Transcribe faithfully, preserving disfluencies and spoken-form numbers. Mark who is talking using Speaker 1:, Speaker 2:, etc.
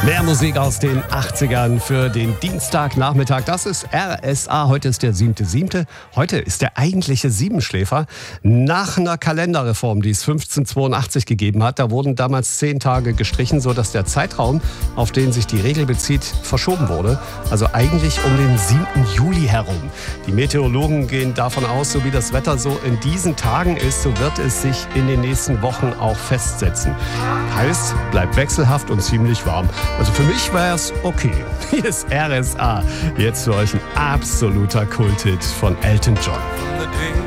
Speaker 1: Mehr Musik aus den achtzigern für den Dienstagnachmittag. Das ist R S A. Heute ist der siebte siebte Heute ist der eigentliche Siebenschläfer. Nach einer Kalenderreform, die es fünfzehnhundertzweiundachtzig gegeben hat, da wurden damals zehn Tage gestrichen, sodass der Zeitraum, auf den sich die Regel bezieht, verschoben wurde. Also eigentlich um den siebten Juli herum. Die Meteorologen gehen davon aus, so wie das Wetter so in diesen Tagen ist, so wird es sich in den nächsten Wochen auch festsetzen. Heißt, bleibt wechselhaft und ziemlich warm. Also für mich wäre es okay. Hier ist R S A. Jetzt für euch ein absoluter Kulthit von Elton John.